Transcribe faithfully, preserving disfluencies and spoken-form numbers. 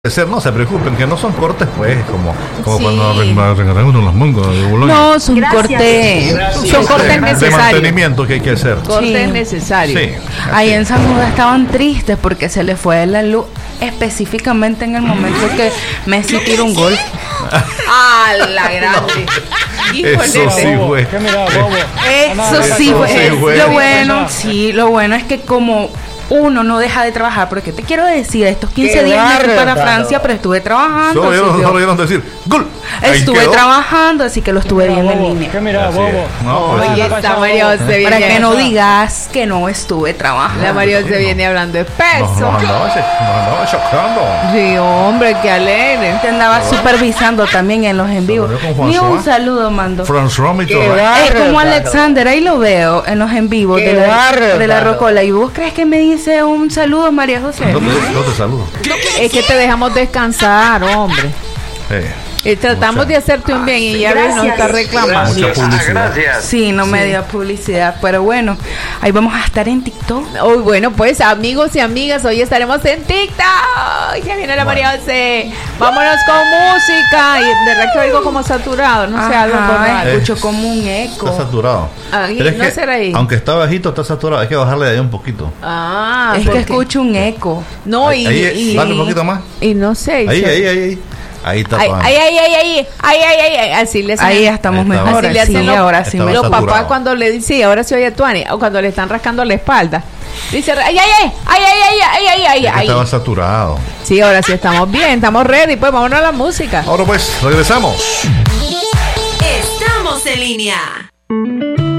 Ser, no se preocupen, que no son cortes, pues, como, como Sí. cuando regalan uno las mangas de Boloña. No, son Gracias. cortes. Gracias. Son de, cortes de necesarios. mantenimiento que hay que hacer. Cortes Sí. necesarios. Sí. Ahí en San Judas estaban tristes porque se les fue la luz específicamente en el momento que Messi tiró un gol. ¡Ah, la grande! Híjole. Eso sí, güey. ¿Qué mira, bobo? Eso sí, Eso pues, sí, es güey. lo bueno, sí, lo bueno es que como uno no deja de trabajar, porque te quiero decir, estos quince Qué días me fui para bárbaro. Francia, pero estuve trabajando. Solo así vieron, que- solo vieron decir ¡gol! Ahí estuve quedó. trabajando, así que lo estuve Mira, viendo en bobo. línea. ¿Qué mira, Así bobo? es. No, pues, Oye, sí. está María José Para viene. que no digas que no estuve trabajando. La María José viene hablando de Nos, peso. nos andaba, nos andaba chocando. Sí, hombre, qué alegre. Te andaba supervisando también en los en vivo. Saludos con Ni un François. saludo mando. François Mitterrand. Qué Es como bárbaro. Alexander, ahí lo veo en los en vivo Qué de la, bárbaro. de la Rocola. ¿Y vos crees que me dice un saludo, María José? No te, no te saludo. Es que te dejamos descansar, hombre. Eh, Y tratamos Mucha- de hacerte un bien y ya ves, nos está reclamando. mucha publicidad. Sí, no me dio publicidad, pero bueno, ahí vamos a estar en TikTok. Uy, bueno, pues amigos y amigas, hoy estaremos en TikTok. Ya viene la Bueno. María José. Vámonos con música. Y de verdad que oigo como saturado, no sé, Ajá, algo por ahí. escucho Es- como un Está eco. saturado. Ahí, Pero es no que, será ahí. aunque está bajito, está saturado. Hay que bajarle de ahí un poquito. Ah, Es ¿por que qué? escucho un eco. No, y, Ahí, y, dale un poquito más. y no sé. y Ahí, se- ahí, ahí, ahí. Ahí está. Ay, pa- ay, ay, ay, ay, ay, ay, ay, ay, así le hacen. Ahí ya estamos Ahí está. mejor. Así le hacen Sí, los- ahora sí me Estaba Los saturado. papás cuando le dicen, sí, ahora se oye Tuani, o cuando le están rascando la espalda. Dice, ay, ay, ay, ay, ay, ay, ay, ay, ay, Es que ay. estaba saturado. Sí, ahora sí estamos bien, estamos ready, pues vámonos a la música. Ahora pues, regresamos. Estamos en línea.